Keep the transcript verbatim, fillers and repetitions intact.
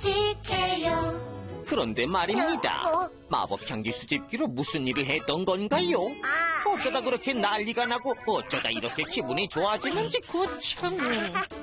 깜찍해요. 그런데 말입니다. 어? 마법 향기 수집기로 무슨 일을 했던 건가요? 아. 어쩌다 그렇게 난리가 나고 어쩌다 이렇게 기분이 좋아지는지 거참.